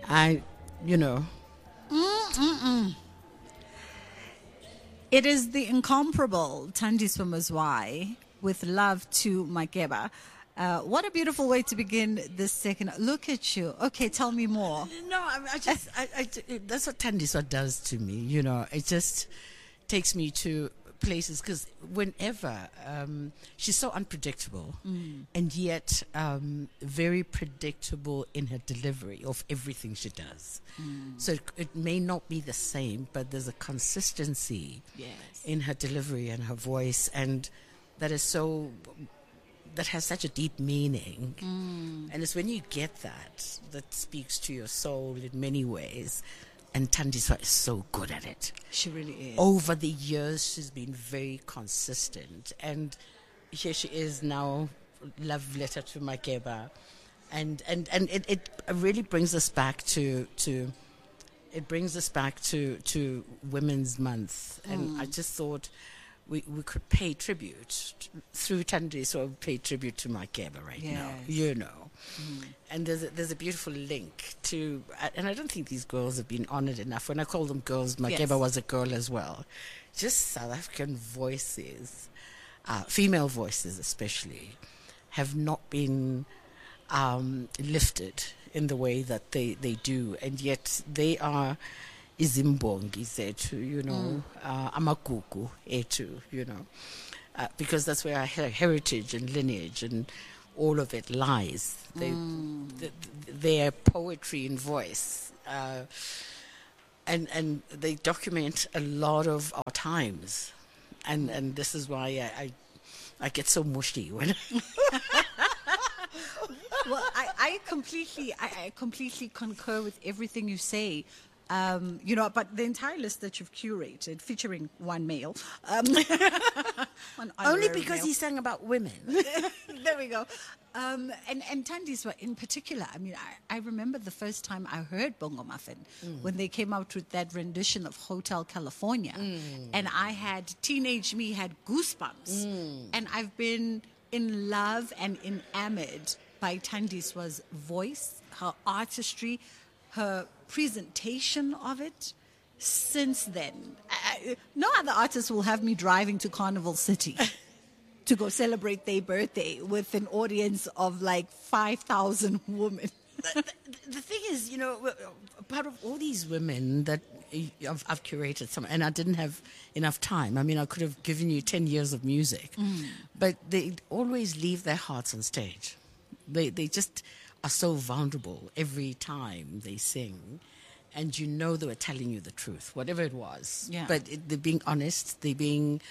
I, you know, It is the incomparable Thandiswa Mazwai with love to Makeba. What a beautiful way to begin this second. Look at you. Okay, tell me more. no, that's what Thandiswa does to me. You know, it just takes me to places because whenever she's so unpredictable and yet very predictable in her delivery of everything she does. So it may not be the same, but there's a consistency in her delivery and her voice, and that is so. That has such a deep meaning, and it's when you get that speaks to your soul in many ways. And Thandiswa is so good at it. She really is. Over the years, she's been very consistent, and here she is now. Love letter to Makeba, and it really brings us back to Women's Month, and I just thought. We could pay tribute through Thandiswa, pay tribute to Makeba right now, you know. And there's a beautiful link to, and I don't think these girls have been honored enough. When I call them girls, Makeba was a girl as well. Just South African voices, female voices especially, have not been lifted in the way that they do, and yet they are izimbongi zethu, you know, amagugu ethu, you know, because that's where our heritage and lineage and all of it lies. Their poetry and voice, and they document a lot of our times, and this is why I get so mushy when. Well, I completely concur with everything you say. You know, but the entire list that you've curated, featuring one male, one only because male. he sang about women. There we go. And Thandiswa in particular. I mean, I remember the first time I heard Bongo Muffin when they came out with that rendition of Hotel California, and I had teenage me had goosebumps, and I've been in love and enamored by Thandiswa's voice, her artistry, her presentation of it since then. No other artist will have me driving to Carnival City to go celebrate their birthday with an audience of like 5,000 women. The thing is, you know, part of all these women that I've curated some, and I didn't have enough time. I mean, I could have given you 10 years of music, but they always leave their hearts on stage. They just are so vulnerable every time they sing, and you know they were telling you the truth, whatever it was. Yeah. But they're being honest. They're being,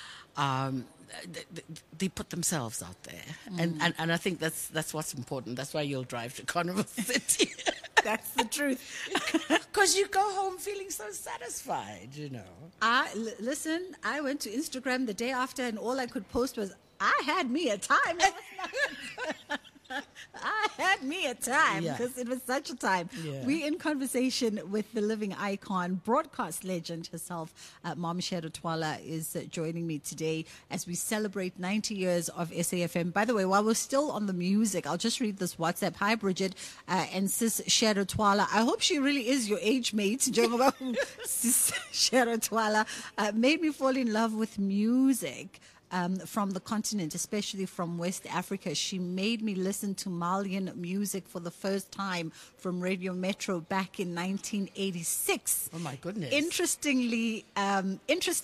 they put themselves out there, and I think that's what's important. That's why you'll drive to Carnival City. That's the truth. Because you go home feeling so satisfied, you know. Listen, I went to Instagram the day after, and all I could post was, I had me a time last night. I had me a time because it was such a time. Yeah. We're in conversation with the living icon, broadcast legend herself. Mom Shadow Twala is joining me today as we celebrate 90 years of SAFM. By the way, while we're still on the music, I'll just read this WhatsApp. Hi, Bridget and Sis Shadow Twala. I hope she really is your age mate. Sis Shadow Twala made me fall in love with music. From the continent, especially from West Africa. She made me listen to Malian music for the first time from Radio Metro back in 1986. Oh my goodness. Interestingly, her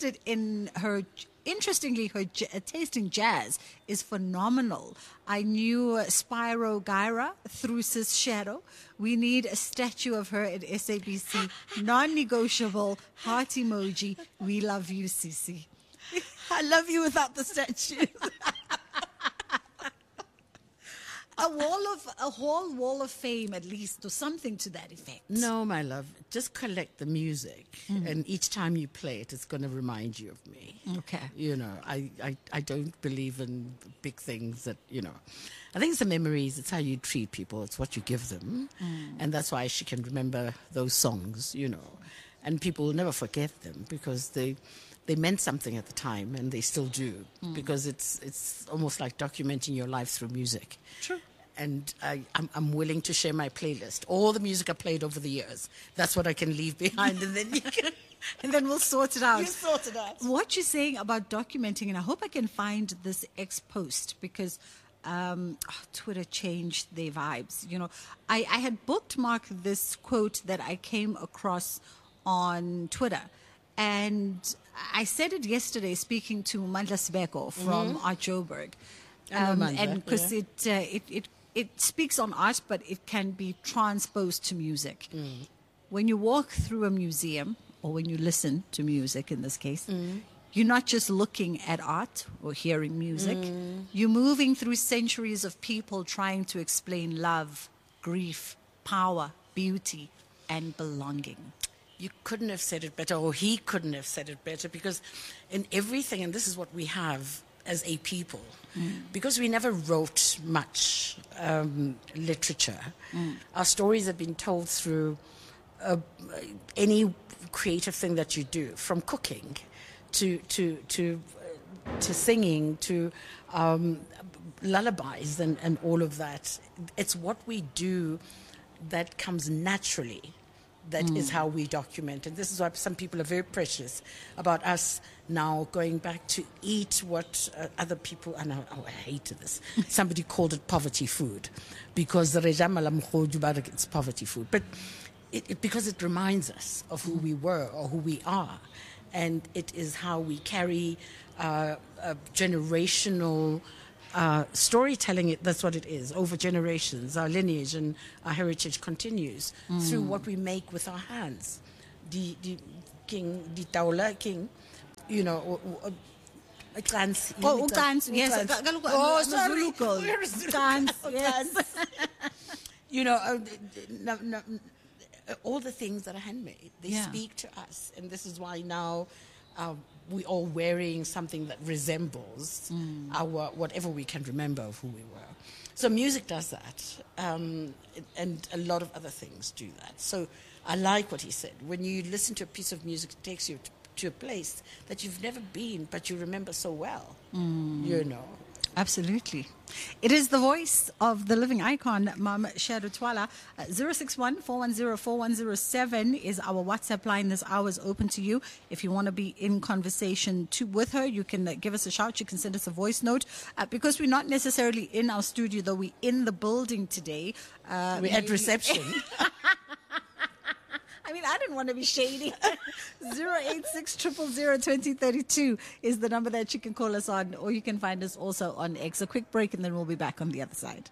taste in jazz is phenomenal. I knew Spyro Gyra through Sis Shadow. We need a statue of her at SABC. Non-negotiable, heart emoji. We love you, Sisi. I love you without the statue. A whole wall of fame, at least, or something to that effect. No, my love. Just collect the music, and each time you play it, it's going to remind you of me. Okay. You know, I don't believe in big things that, you know. I think it's the memories. It's how you treat people. It's what you give them. And that's why she can remember those songs, you know. And people will never forget them because they meant something at the time, and they still do, because it's almost like documenting your life through music. True. and I'm willing to share my playlist. All the music I played over the years, that's what I can leave behind, and then you can... And then we'll sort it out. You sort it out. What you're saying about documenting, and I hope I can find this post because Twitter changed their vibes. You know, I had bookmarked this quote that I came across on Twitter, and I said it yesterday speaking to Mandla Sibeko from Art Joburg. And because it speaks on art, but it can be transposed to music. When you walk through a museum, or when you listen to music in this case, you're not just looking at art or hearing music. You're moving through centuries of people trying to explain love, grief, power, beauty, and belonging. You couldn't have said it better, or he couldn't have said it better, because in everything, and this is what we have as a people, because we never wrote much literature, our stories have been told through any creative thing that you do, from cooking to singing to lullabies and all of that. It's what we do that comes naturally. That is how we document. And this is why some people are very precious about us now going back to eat what other people, and I hated this. Somebody called it poverty food because it's poverty food. But because it reminds us of who we were or who we are. And it is how we carry a generational storytelling. That's what it is. Over generations, our lineage and our heritage continues through what we make with our hands. The taula king, you know. Yes. You know, all the things that are handmade, they speak to us. And this is why now we're all wearing something that resembles our whatever we can remember of who we were. So music does that, and a lot of other things do that. So I like what he said. When you listen to a piece of music, it takes you to a place that you've never been, but you remember so well, you know. Absolutely. It is the voice of the living icon, Mam Shadu Twala. 061-410-4107 is our WhatsApp line. This hour is open to you. If you want to be in conversation with her, you can give us a shout. You can send us a voice note. Because we're not necessarily in our studio, though we're in the building today. We're at reception. I mean, I didn't want to be shady. 086-000-2032 is the number that you can call us on, or you can find us also on X. A quick break, and then we'll be back on the other side.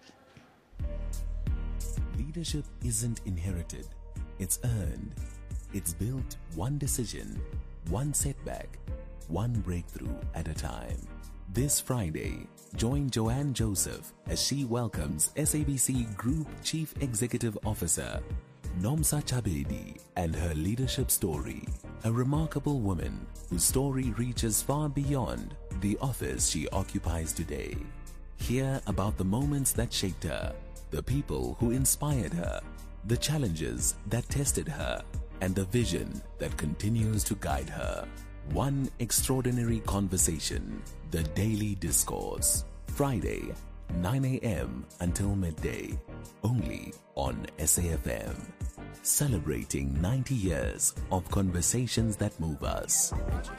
Leadership isn't inherited. It's earned. It's built one decision, one setback, one breakthrough at a time. This Friday, join Joanne Joseph as she welcomes SABC Group Chief Executive Officer Nomsa Chabedi and her leadership story. A remarkable woman whose story reaches far beyond the office she occupies today. Hear about the moments that shaped her, the people who inspired her, the challenges that tested her, and the vision that continues to guide her. One extraordinary conversation, the Daily Discourse. Friday, 9 a.m. until midday, only on SAFM. Celebrating 90 years of conversations that move us.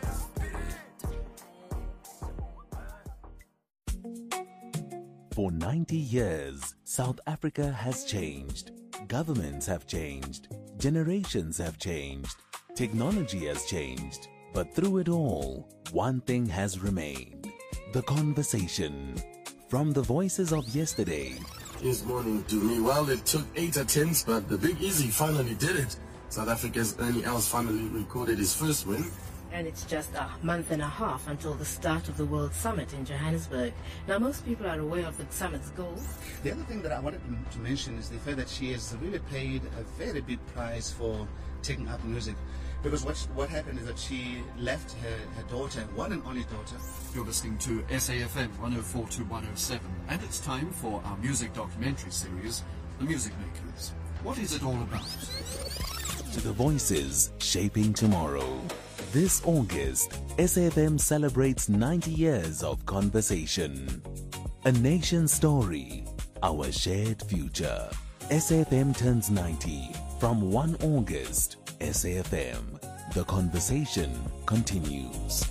For 90 years, South Africa has changed. Governments have changed. Generations have changed. Technology has changed. But through it all, one thing has remained. The conversation. From the voices of yesterday. This morning to me, well, it took 8 attempts, but the Big Easy finally did it. South Africa's Ernie Els finally recorded his first win. And it's just a month and a half until the start of the World Summit in Johannesburg. Now, most people are aware of the summit's goals. The other thing that I wanted to mention is the fact that she has really paid a very big price for taking up music. Because what happened is that she left her daughter, one and only daughter. You're listening to SAFM 104 to 107, and it's time for our music documentary series, The Music Makers. What is it all about? To the voices shaping tomorrow. This August, SAFM celebrates 90 years of conversation. A nation's story, our shared future. SAFM turns 90 from 1 August. SAFM, the conversation continues.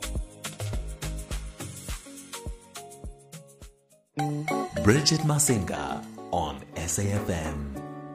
Bridget Masinga on SAFM.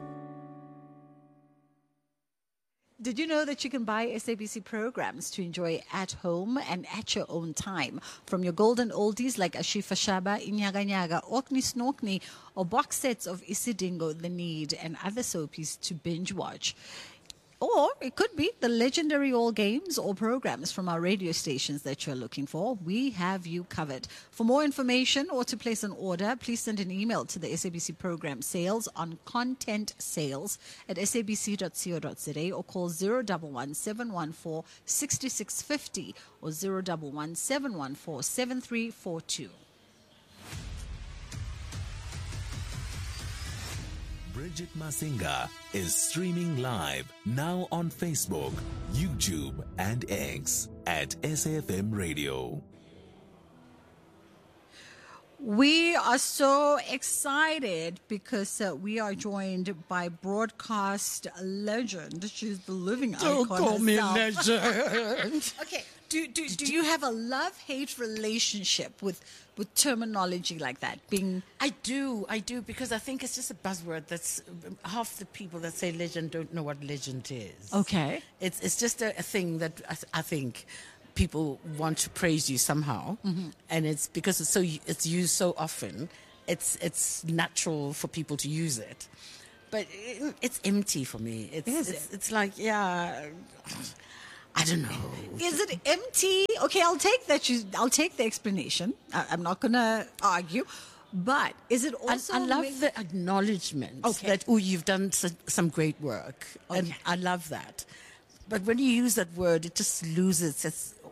Did you know that you can buy SABC programs to enjoy at home and at your own time? From your golden oldies like Ashifa Shaba, Inyaga Nyaga, Orkney Snorkney, or box sets of Isidingo, The Need, and other soapies to binge watch. Or it could be the legendary All Games or programs from our radio stations that you're looking for. We have you covered. For more information or to place an order, please send an email to the SABC program sales on content sales at sabc.co.za or call 011 714 6650 or 011 714 7342. Bridget Masinga is streaming live now on Facebook, YouTube, and X at SAFM Radio. We are so excited because we are joined by broadcast legend. She's the living icon. Don't call me herself. legend. Okay. Do you have a love-hate relationship with terminology like that? I do, because I think it's just a buzzword. That's half the people that say legend don't know what legend is. Okay. It's just a thing that I think people want to praise you somehow, and it's because it's used so often. It's natural for people to use it, but it's empty for me. It's like, yeah, I don't know. Is it empty? Okay, I'll take that. I'll take the explanation. I'm not going to argue. But is it also... I love the acknowledgement that, you've done some great work. Okay. And I love that. But when you use that word, it just loses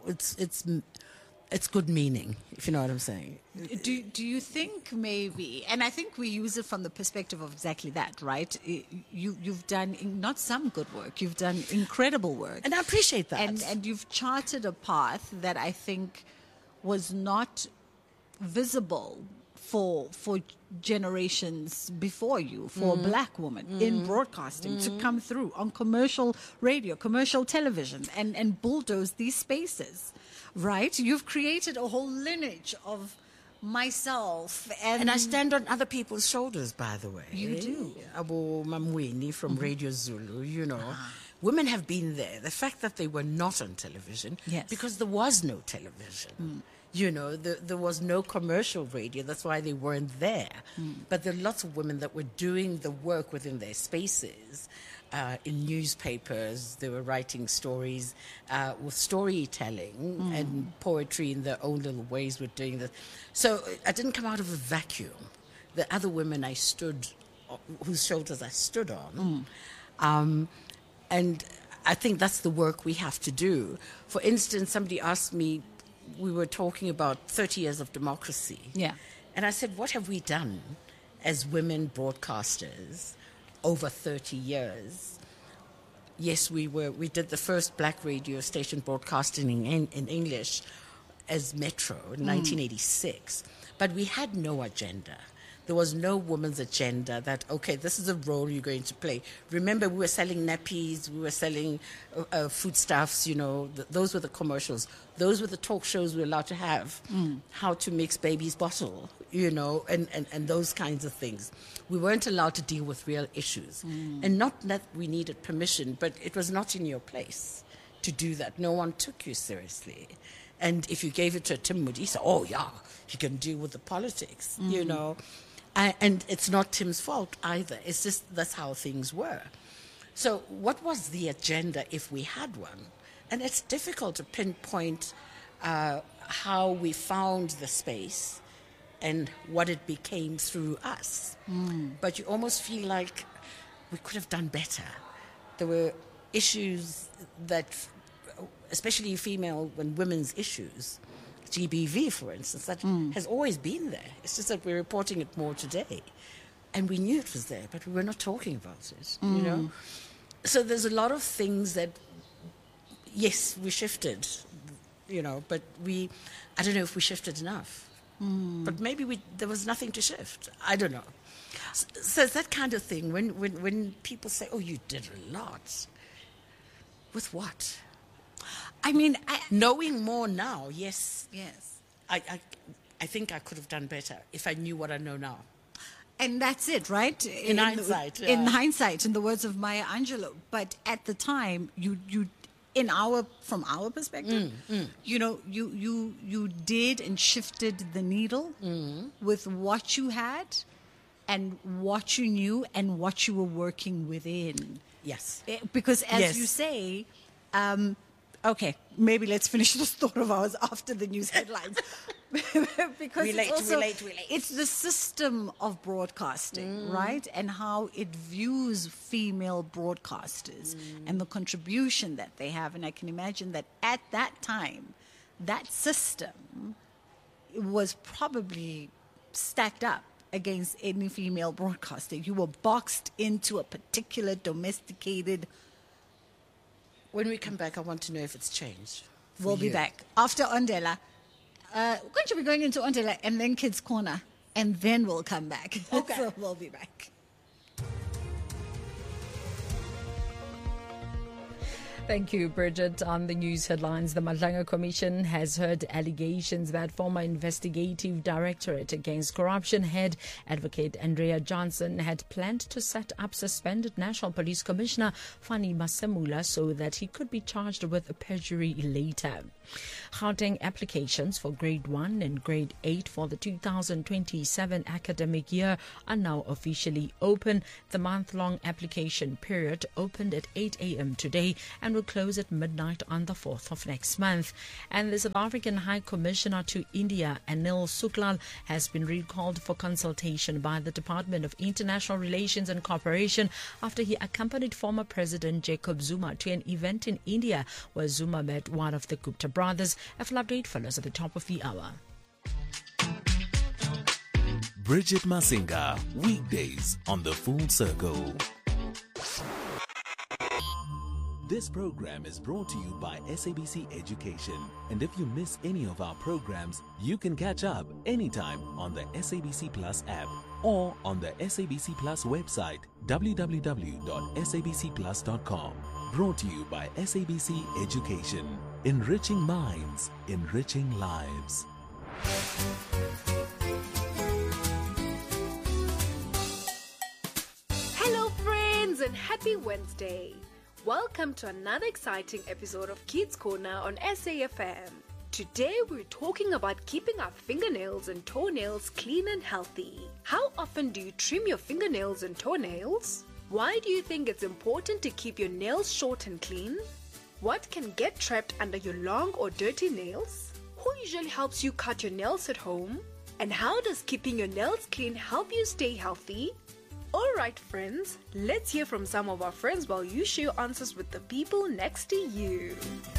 its good meaning, if you know what I'm saying. Do you think maybe, and I think we use it from the perspective of exactly that, right? You've done not some good work, you've done incredible work. And I appreciate that. And you've charted a path that I think was not visible for generations before you, for a black woman in broadcasting to come through on commercial radio, commercial television, and bulldoze these spaces. Right? You've created a whole lineage of myself. And I stand on other people's shoulders, by the way. You do. Abu Mamweni from Radio Zulu, you know. Women have been there. The fact that they were not on television, because there was no television. You know, there was no commercial radio. That's why they weren't there. But there are lots of women that were doing the work within their spaces. In newspapers, they were writing stories with storytelling and poetry in their own little ways were doing this. So I didn't come out of a vacuum. The other women whose shoulders I stood on. And I think that's the work we have to do. For instance, somebody asked me, we were talking about 30 years of democracy. Yeah. And I said, what have we done as women broadcasters over 30 years? Yes, we did the first black radio station broadcasting in English as Metro in 1986. But we had no agenda. There was no woman's agenda that, okay, this is a role you're going to play. Remember, we were selling nappies, we were selling foodstuffs, you know, those were the commercials. Those were the talk shows we were allowed to have. How to mix baby's bottle, you know, and those kinds of things. We weren't allowed to deal with real issues. And not that we needed permission, but it was not in your place to do that. No one took you seriously. And if you gave it to Tim Moody, he said, oh, yeah, he can deal with the politics, you know. And it's not Tim's fault either. It's just that's how things were. So what was the agenda if we had one? And it's difficult to pinpoint how we found the space and what it became through us. But you almost feel like we could have done better. There were issues that, especially female and women's issues, GBV, for instance, that has always been there. It's just that we're reporting it more today. And we knew it was there, but we were not talking about it, you know? So there's a lot of things that, yes, we shifted, you know, but I don't know if we shifted enough. But maybe there was nothing to shift. I don't know. So it's that kind of thing when people say, "Oh, you did a lot," with what? I mean, Knowing more now, yes. I I think I could have done better if I knew what I know now. And that's it, right? In hindsight, in yeah. hindsight, in the words of Maya Angelou. But at the time, from our perspective, you did and shifted the needle with what you had, and what you knew, and what you were working within. Yes, Because as you say. Okay, maybe let's finish this thought of ours after the news headlines. Because relate. It's the system of broadcasting, right? And how it views female broadcasters and the contribution that they have. And I can imagine that at that time, that system was probably stacked up against any female broadcaster. You were boxed into a particular domesticated. When we come back, I want to know if it's changed. We'll be back after Ondela. We're going to be going into Ondela and then Kids Corner, and then we'll come back. Okay. So we'll be back. Thank you, Bridget. On the news headlines, the Madlanga Commission has heard allegations that former Investigative Directorate Against Corruption head Advocate Andrea Johnson had planned to set up suspended National Police Commissioner Fani Masemula so that he could be charged with perjury later. Gauteng applications for Grade 1 and Grade 8 for the 2027 academic year are now officially open. The month-long application period opened at 8 a.m. today and will close at midnight on the 4th of next month. And the South African High Commissioner to India, Anil Suklal, has been recalled for consultation by the Department of International Relations and Cooperation after he accompanied former President Jacob Zuma to an event in India where Zuma met one of the Gupta brothers. A full update follows at the top of the hour. Bridget Masinga, weekdays on The Full Circle. This program is brought to you by SABC Education. And if you miss any of our programs, you can catch up anytime on the SABC Plus app or on the SABC Plus website, www.sabcplus.com. Brought to you by SABC Education. Enriching minds, enriching lives. Hello friends and happy Wednesday. Welcome to another exciting episode of Kids Corner on SAFM. Today we're talking about keeping our fingernails and toenails clean and healthy. How often do you trim your fingernails and toenails? Why do you think it's important to keep your nails short and clean? What can get trapped under your long or dirty nails? Who usually helps you cut your nails at home? And how does keeping your nails clean help you stay healthy? Alright friends, let's hear from some of our friends while you share your answers with the people next to you.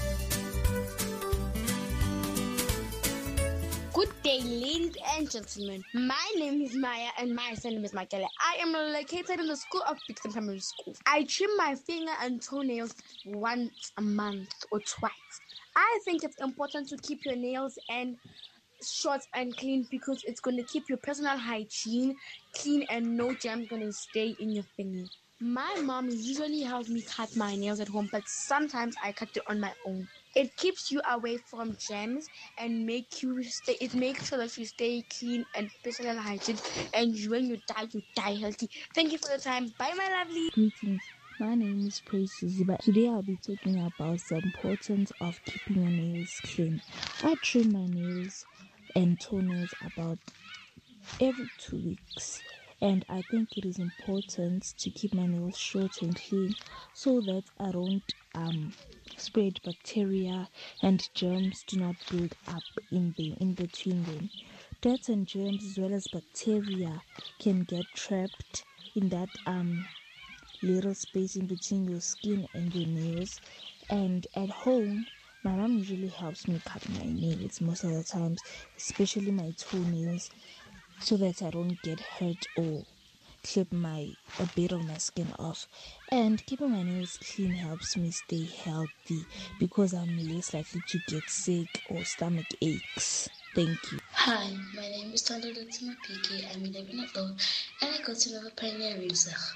Good day, ladies and gentlemen. My name is Maya and my surname is Makele. I am located in the school of Bixton Primary School. I trim my finger and toenails once a month or twice. I think it's important to keep your nails and short and clean because it's going to keep your personal hygiene clean and no germs going to stay in your finger. My mom usually helps me cut my nails at home, but sometimes I cut it on my own. It keeps you away from germs and makes sure that you stay clean and personal hygiene, and when you die healthy. Thank you for the time. Bye, my lovely. Greetings. My name is Praise Ziba. Today I'll be talking about the importance of keeping your nails clean. I trim my nails and toenails about every 2 weeks, and I think it is important to keep my nails short and clean so that I don't spread bacteria and germs do not build up in between them. Dirt and germs as well as bacteria can get trapped in that little space in between your skin and your nails. And at home, my mom usually helps me cut my nails most of the times, especially my toenails, so that I don't get hurt or clip a bit of my skin off. And keeping my nails clean helps me stay healthy because I'm less likely to get sick or stomach aches. Thank you. Hi, my name is Tando Mapiki. I'm 11 years old and I go to Nova Pioneer in Zach.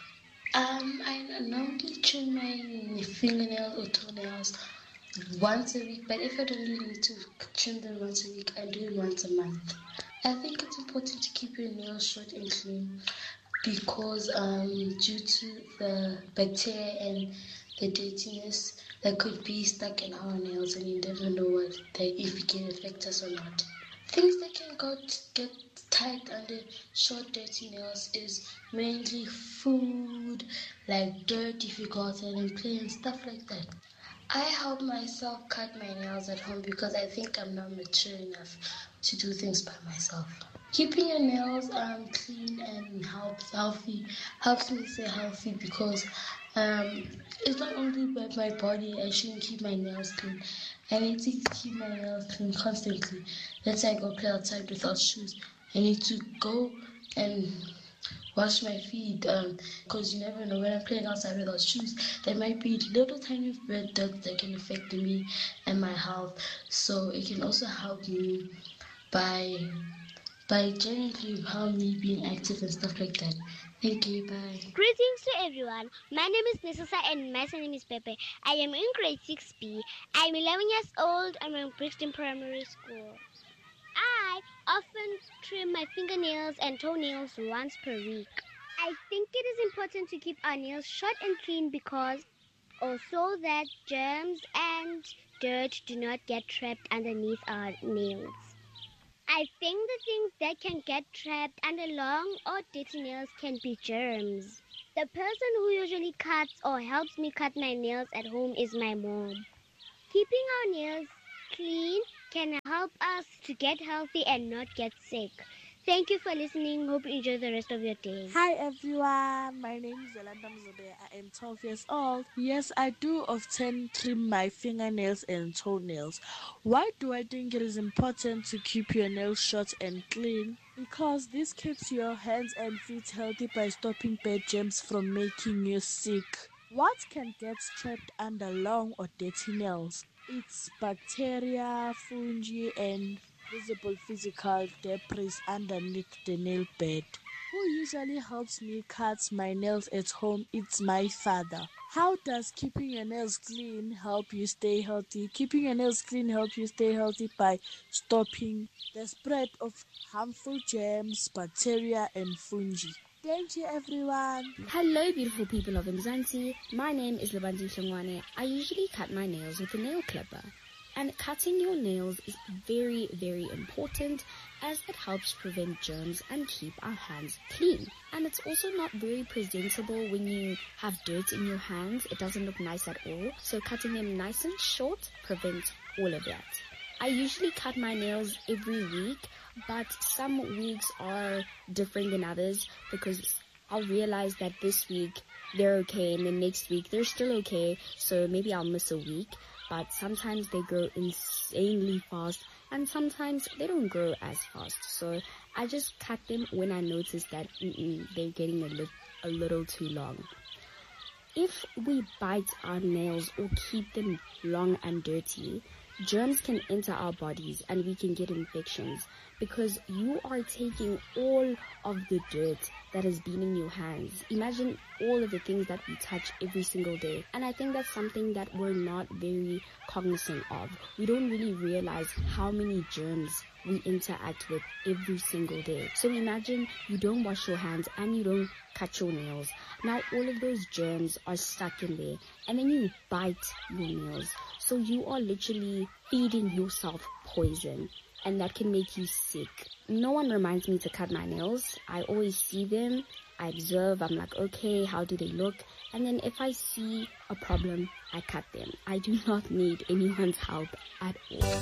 I normally trim my fingernails or toenails once a week, but if I don't really need to trim them once a week, I do it once a month. I think it's important to keep your nails short and clean because due to the bacteria and the dirtiness that could be stuck in our nails, and you never know if it can affect us or not. Things that can get tight under short, dirty nails is mainly food, like dirt if you got it and play and stuff like that. I help myself cut my nails at home because I think I'm not mature enough to do things by myself. Keeping your nails clean and helps me stay healthy because it's not only by my body I shouldn't keep my nails clean. I need to keep my nails clean constantly. Let's say I go play outside without shoes. I need to go and wash my feet because you never know when I'm playing outside without shoes. There might be little tiny red dirt that can affect me and my health. So it can also help me by generally help me being active and stuff like that. Thank you, bye. Greetings to everyone. My name is Nisasa and my name is Pepe. I am in grade 6B. I'm 11 years old. I'm in Brixton Primary School. I often trim my fingernails and toenails once per week. I think it is important to keep our nails short and clean because also that germs and dirt do not get trapped underneath our nails. I think the things that can get trapped under long or dirty nails can be germs. The person who usually cuts or helps me cut my nails at home is my mom. Keeping our nails clean can help us to get healthy and not get sick. Thank you for listening. Hope you enjoy the rest of your day. Hi everyone, my name is Yolanda Mzobe. I am 12 years old. Yes, I do often trim my fingernails and toenails. Why do I think it is important to keep your nails short and clean? Because this keeps your hands and feet healthy by stopping bad germs from making you sick. What can get trapped under long or dirty nails? It's bacteria, fungi, and visible physical debris underneath the nail bed. Who usually helps me cut my nails at home? It's my father. How does keeping your nails clean help you stay healthy? Keeping your nails clean helps you stay healthy by stopping the spread of harmful germs, bacteria, and fungi. Thank you, everyone. Hello, beautiful people of Mzansi. My name is Lebanzi Shangwane. I usually cut my nails with a nail clipper. And cutting your nails is very, very important as it helps prevent germs and keep our hands clean. And it's also not very presentable when you have dirt in your hands. It doesn't look nice at all. So cutting them nice and short prevents all of that. I usually cut my nails every week, but some weeks are different than others because I'll realize that this week they're okay and then next week they're still okay. So maybe I'll miss a week. But sometimes they grow insanely fast and sometimes they don't grow as fast. So I just cut them when I notice that they're getting a little too long. If we bite our nails or keep them long and dirty, germs can enter our bodies and we can get infections because you are taking all of the dirt that has been in your hands. Imagine all of the things that we touch every single day. And I think that's something that we're not very cognizant of. We don't really realize how many germs we interact with every single day. So imagine you don't wash your hands and you don't cut your nails. Now all of those germs are stuck in there and then you bite your nails. So you are literally feeding yourself poison. And that can make you sick. No one reminds me to cut my nails. I always see them, I observe, I'm like, okay, how do they look? And then if I see a problem, I cut them. I do not need anyone's help at all.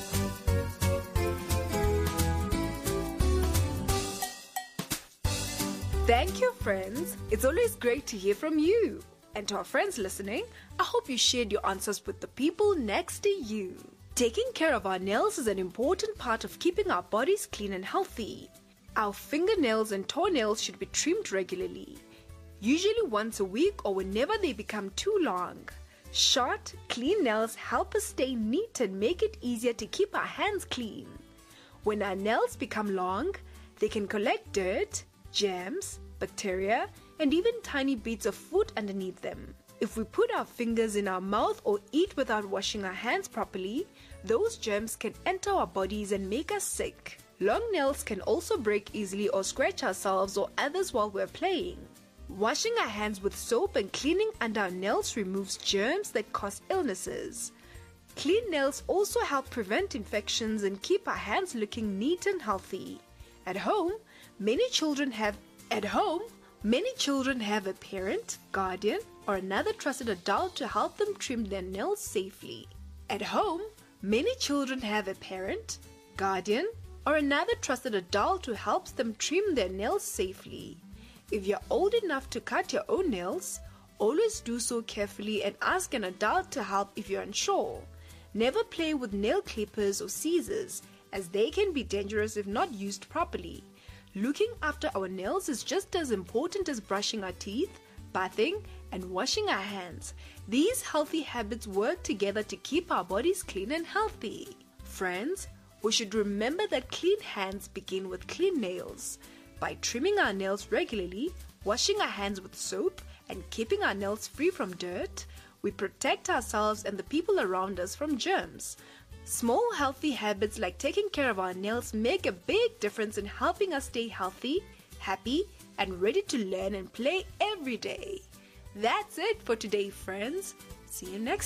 Thank you, friends. It's always great to hear from you. And to our friends listening, I hope you shared your answers with the people next to you. Taking care of our nails is an important part of keeping our bodies clean and healthy. Our fingernails and toenails should be trimmed regularly, usually once a week or whenever they become too long. Short, clean nails help us stay neat and make it easier to keep our hands clean. When our nails become long, they can collect dirt, germs, bacteria, and even tiny bits of food underneath them. If we put our fingers in our mouth or eat without washing our hands properly, those germs can enter our bodies and make us sick. Long nails can also break easily or scratch ourselves or others while we're playing. Washing our hands with soap and cleaning under our nails removes germs that cause illnesses. Clean nails also help prevent infections and keep our hands looking neat and healthy. At home, many children have a parent, guardian, or another trusted adult to help them trim their nails safely. At home, many children have a parent, guardian, or another trusted adult who helps them trim their nails safely. If you're old enough to cut your own nails, always do so carefully and ask an adult to help if you're unsure. Never play with nail clippers or scissors, as they can be dangerous if not used properly. Looking after our nails is just as important as brushing our teeth, bathing, and washing our hands. These healthy habits work together to keep our bodies clean and healthy. Friends, we should remember that clean hands begin with clean nails. By trimming our nails regularly, washing our hands with soap, and keeping our nails free from dirt, we protect ourselves and the people around us from germs. Small healthy habits like taking care of our nails make a big difference in helping us stay healthy, happy, and ready to learn and play every day. That's it for today, friends. See you next time.